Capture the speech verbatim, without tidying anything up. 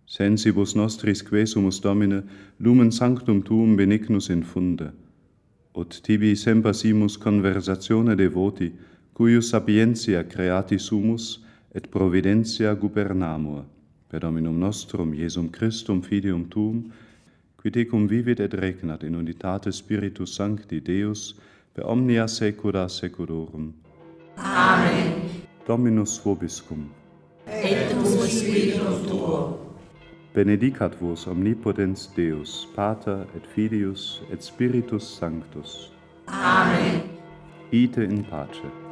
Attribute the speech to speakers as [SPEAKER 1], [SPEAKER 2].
[SPEAKER 1] Sensibus nostris quesumus Domine, lumen sanctum tuum benignus infunde, ut tibi sempassimus conversatione devoti, cuius sapientia creati sumus, et providentia gubernamur, per Dominum nostrum, Iesum Christum, Filium tuum, qui tecum vivit et regnat in unitate Spiritus Sancti Deus, per omnia saecula saeculorum.
[SPEAKER 2] Amen.
[SPEAKER 1] Dominus vobiscum.
[SPEAKER 2] Et cum spiritum tuo.
[SPEAKER 1] Benedicat vos omnipotens Deus, Pater et Filius et Spiritus Sanctus.
[SPEAKER 2] Amen.
[SPEAKER 1] Ite in pace.